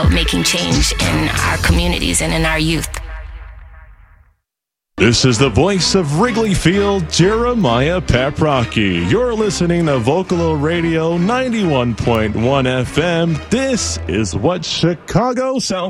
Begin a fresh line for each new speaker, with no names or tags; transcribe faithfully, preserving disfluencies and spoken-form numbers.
about making change in our communities and in our youth.
This is the voice of Wrigley Field, Jeremiah Paprocki. You're listening to Vocalo Radio ninety-one point one F M. This is what Chicago sounds